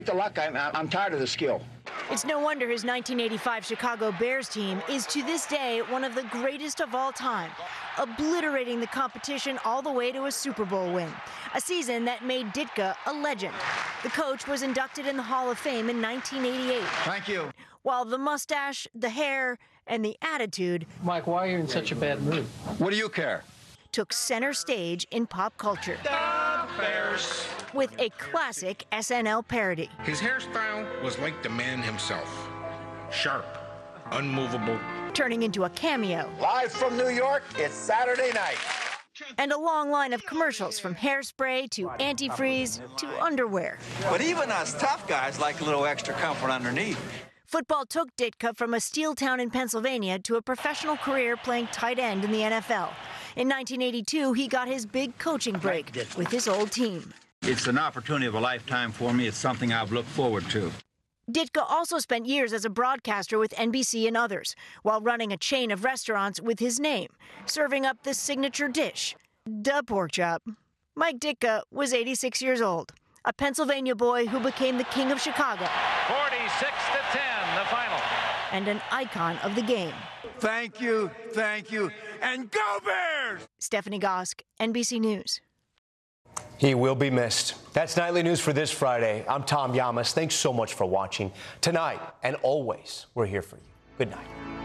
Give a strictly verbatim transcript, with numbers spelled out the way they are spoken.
The luck, I'm, I'm tired of the skill. It's no wonder his nineteen eighty-five Chicago Bears team is to this day one of the greatest of all time, obliterating the competition all the way to a Super Bowl win, a season that made Ditka a legend. The coach was inducted in the Hall of Fame in nineteen eighty-eight. Thank you. While the mustache, the hair, and the attitude, Mike, why are you in such a bad mood? What do you care? Took center stage in pop culture. The Bears. With a classic S N L parody. His hairstyle was like the man himself. Sharp, unmovable. Turning into a cameo. Live from New York, it's Saturday night. And a long line of commercials from hairspray to antifreeze to underwear. But even us tough guys like a little extra comfort underneath. Football took Ditka from a steel town in Pennsylvania to a professional career playing tight end in the N F L. In nineteen eighty-two, he got his big coaching break with his old team. It's an opportunity of a lifetime for me. It's something I've looked forward to. Ditka also spent years as a broadcaster with N B C and others, while running a chain of restaurants with his name, serving up the signature dish, the pork chop. Mike Ditka was eighty-six years old, a Pennsylvania boy who became the king of Chicago. forty-six to ten, the final. And an icon of the game. Thank you, thank you, and go Bears! Stephanie Gosk, N B C News. He will be missed. That's Nightly News for this Friday. I'm Tom Llamas. Thanks so much for watching. Tonight and always, we're here for you. Good night.